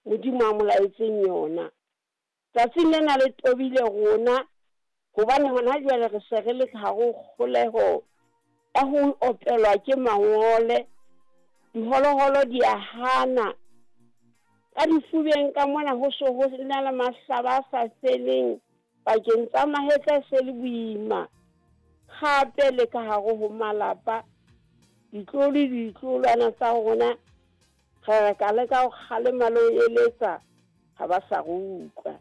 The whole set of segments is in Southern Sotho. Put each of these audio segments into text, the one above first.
modimo a molaetseng yona. Tsatsing lena le tobile rona hobane hona jwale re se re le ka go kgoleho ya ho opelwa ke mangole. Diholoholo di a hana ka difubeng ka mona ho so ho na le mahlaba a sa feleng bakeng tsa mahetla se le boima. Gape le ka hare ho malapa ditlolwana tsa rona re ka le ka go kgalema le ho eletsa ha ba sa go utlwa.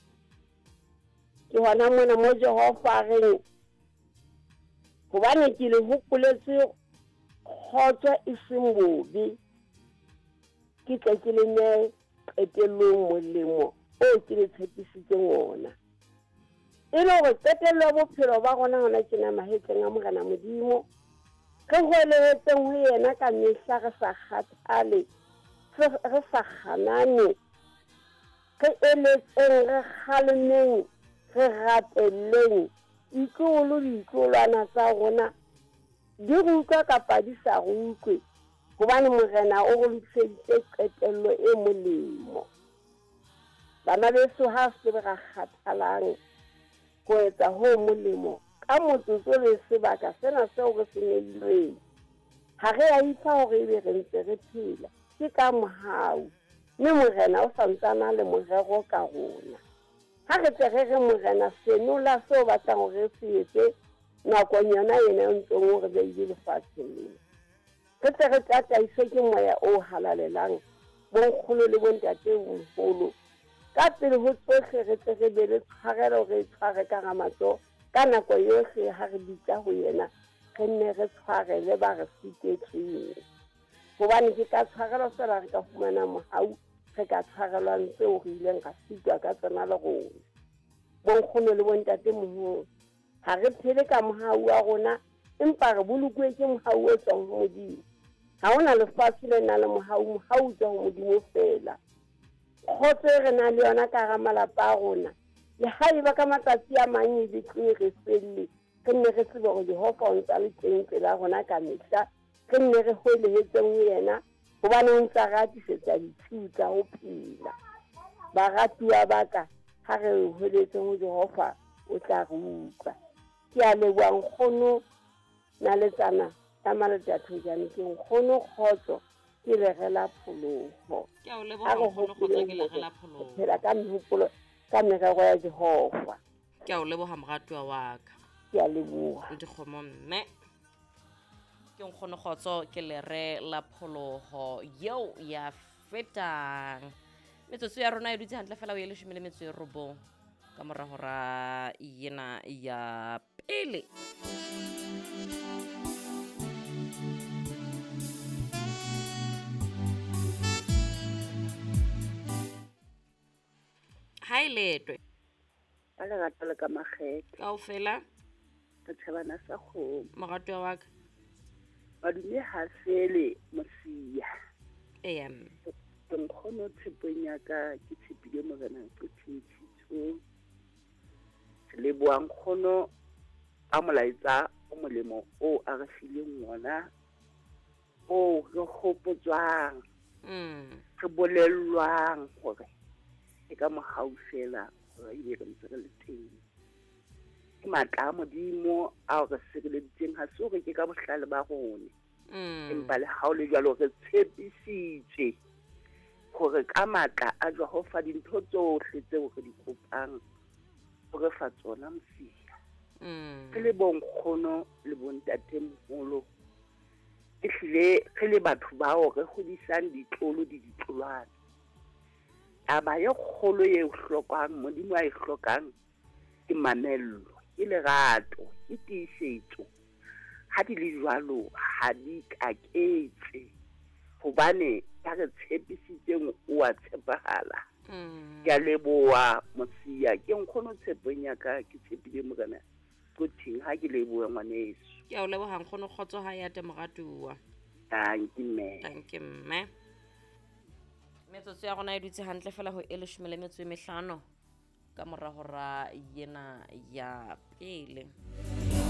Ke hona mona mo Jehova reng hobane ke le hopoletse kgotso e seng bobe, ke tle ke le ne qetellong molemo o ke le tshepisitseng ona. E le hore qetello bophelo ba rona hona tjena mahetleng a Morena Modimo, re hweletseng ho yena ka mehla re sa kgathale, re sa kganane, re eletseng, re kgalemeng, re rapelleng ditlolwana tsa rona di rutlwa kapa di sa rutlwe, hobane Morena o re lokiseditse qetello e molemo. Bana beso ha se re kgathalang ho etsa ho molemo ka motsotso le sebaka sena seo re se nehilweng. Ha re a ipha hore ebe re ntse re phela, ke ka mohau, mme Morena o santsana le morero ka rona. Ha re tle re Morena senola seo batlang hore re se etse nakong yona ena ntsong o re beile lefatsheng lena. Re tle re tataiswe ke moya o halalelang bonkgono le bontatemoholo. Ka pele ho tsohle re tle re be le tshwarelo, re tshware ka ramatso ka nako yohle ha re bitsa ho yena, re nne re tshware le ba re sitetseng. Hobane ke ka tshwarelo fela re ka fumana mohau, re ka tshwarelwang tseo re ileng ra sitwa ka tsona le rona. Bonkgono le bontatemoholo, ha re phele ka mohau wa rona, empa re bolokuwe ke mohau o tswang ho Modimo. Ha hona lefatshe le nang le mohau tswa ho Modimo fela. Kgotso e re nang le yona ka hara malapa a rona, le haeba ka matsatsi a mang e be re felle, re nne re tsebe hore Jehova o ntsa le teng pela rona ka mehla, re nne re hweletseng ho yena, hobane o ntsa re atisetsa ditshiu tsa ho phela. Baratuwa ba ka, ha re hweletse ho Jehova, o tla re utlwa. Ke a leboha nkgono Naletsana ya Maletathojane, ke nkgono Kgotso, ke le rela pholoho. Ke a o leboha nkgono Kgotso, ke le rela pholoho. Phela ka mehopolo ka merero ya Jehova. Ke a o leboha moratuwa wa ka. Ke a leboha. Dikgomo mme. Ke nkgono Kgotso, ke le rela pholoho yeo ya fetang. Metsotso ya rona e dutse hantle fela o ye 19 ka mora hora yena ya pele. Hai letwe. Ba le rata le ka makgethe. Kaofela Re tshebana sa kgomo. moratuwa wa ka. Madume ha fele Mosia. Em. Ke nkgono tshepong ya ka, ke tshepile Morena Qethintshitso. Ke leboha nkgono a molaetsa o molemo o a re fileng ona, o re hopotswang, re bolellwang hore e ka mohau fela hore ebe re ntse re le teng. Ke matla a Modimo a re sireleditseng, ha se hore ke ka bohlale ba rona, empa le ha o le jwalo re tshepisitswe hore ka matla a Jehova dintho tsohle tseo re di kopang o re fa tsona Mosia. Ke le bonkgono le bontatemoholo, ehlile re le batho bao re hodisang ditlolo di ditlolwana. Taba ye kgolo ye hlokang, Modimo a e hlokang, ke mamello, ke lerato, ke tiisetso. Ha di le jwalo ha di kaketse, hobane ka re tshepisitseng o a tshepahala. Ke a leboha Mosia, ke nkgono tshepong ya ka, ke tshepile Morena Qetheng, ha ke leboha ngwaneso. Ke a o leboha nkgono Kgotso, ha ya te moratuwa. Dankie mme. Dankie mme. Metsotso ya rona e dutse hantle fela ho 15 ka mora hora yena ya pele.